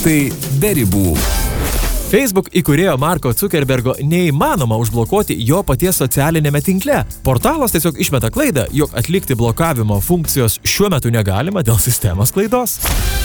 Tai be ribų. Facebook įkūrėjo Marko Zuckerbergo neįmanoma užblokuoti jo paties socialinėme tinkle. Portalas tiesiog išmeta klaidą, jog atlikti blokavimo funkcijos šiuo metu negalima dėl sistemos klaidos.